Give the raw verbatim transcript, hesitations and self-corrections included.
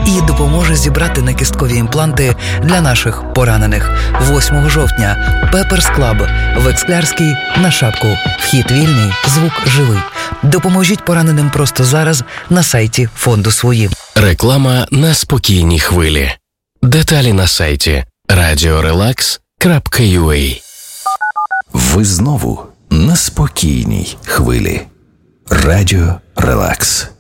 і допоможе зібрати накісткові імпланти для наших поранених. восьмого жовтня Pepper's Club в Ексклярській на Шапку. Вхід вільний, звук живий. Допоможіть пораненим просто зараз на сайті фонду «Свої». Реклама на спокійній хвилі. Деталі на сайті радіо релакс крапка ю а. Ви знову на спокійній хвилі. Радіо Релакс.